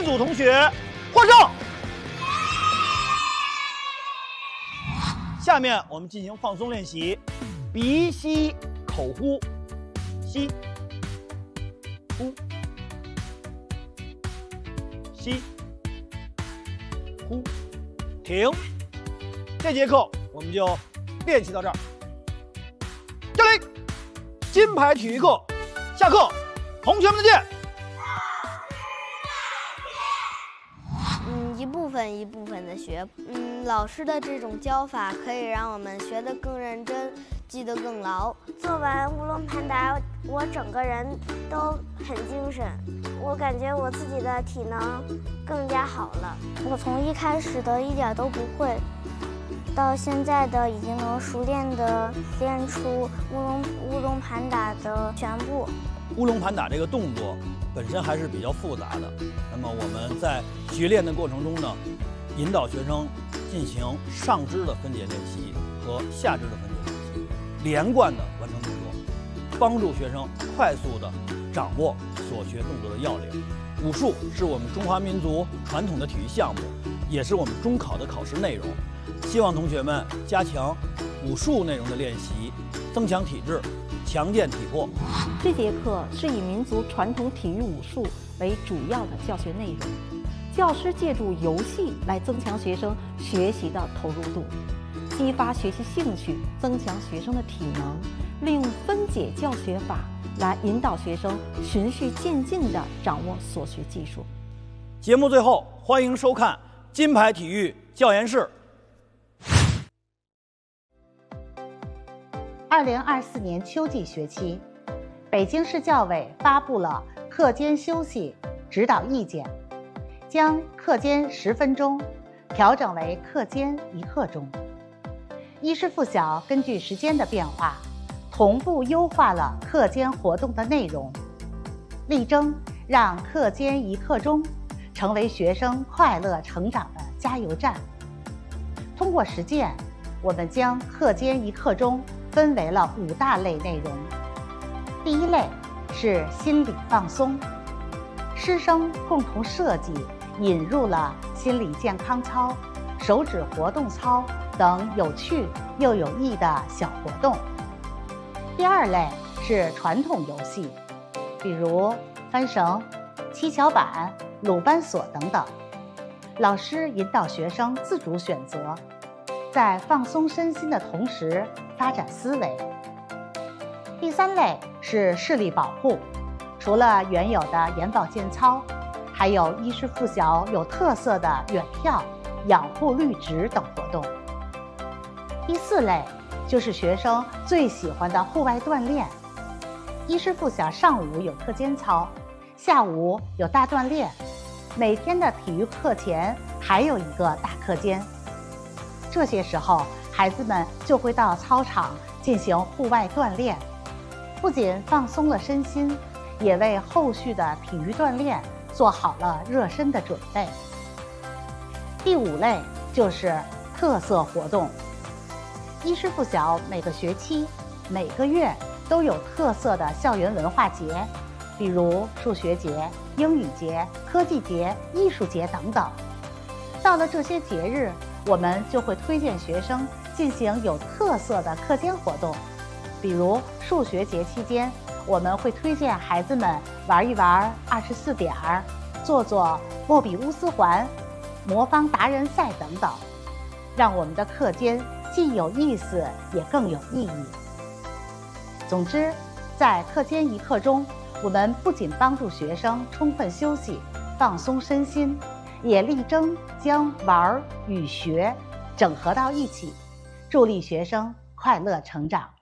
组同学获胜。下面我们进行放松练习，鼻吸口呼，吸，呼，吸，呼，停。这节课我们就练习到这儿。敬礼！金牌体育课下课，同学们再见。 一部分一部分的学，老师的这种教法可以让我们学得更认真，记得更牢。 做完乌龙盘达，我整个人都很精神，我感觉我自己的体能更加好了。我从一开始的一点都不会，到现在的已经能熟练地练出乌龙盘打的全部。 乌龙盘打这个动作本身还是比较复杂的，那么我们在学练的过程中呢，引导学生进行上肢的分解练习和下肢的分解练习，连贯的完成动作，帮助学生快速的掌握所学动作的要领。武术是我们中华民族传统的体育项目，也是我们中考的考试内容。希望同学们加强武术内容的练习，增强体质，强健体魄。 这节课是以民族传统体育武术为主要的教学内容，教师借助游戏来增强学生学习的投入度，激发学习兴趣，增强学生的体能，利用分解教学法来引导学生循序渐进地掌握所学技术。 节目最后，欢迎收看金牌体育教研室。 2024年秋季学期，北京市教委发布了课间休息指导意见，将课间10分钟调整为课间1刻钟。一师附小根据时间的变化，同步优化了课间活动的内容，力争让课间1刻钟成为学生快乐成长的加油站。通过实践，我们将课间1刻钟分为了5大类内容。第一类是心理放松，师生共同设计引入了心理健康操、手指活动操等有趣又有益的小活动。第二类是传统游戏，比如翻绳、七巧板、鲁班锁等等，老师引导学生自主选择，在放松身心的同时发展思维。第三类是视力保护，除了原有的眼保健操，还有一师附小有特色的远眺、养护绿植等活动。第四类就是学生最喜欢的户外锻炼，一师附小上午有课间操，下午有大锻炼，每天的体育课前还有一个大课间。这些时候，孩子们就会到操场进行户外锻炼，不仅放松了身心，也为后续的体育锻炼做好了热身的准备。第5类就是特色活动，一师附小每个学期、每个月都有特色的校园文化节，比如数学节、英语节、科技节、艺术节等等。到了这些节日，我们就会推荐学生进行有特色的课间活动，比如数学节期间，我们会推荐孩子们玩一玩24点儿，做做莫比乌斯环、魔方达人赛等等，让我们的课间既有意思也更有意义。总之，在课间1刻钟，我们不仅帮助学生充分休息、放松身心，也力争将玩与学整合到一起，助力学生快乐成长。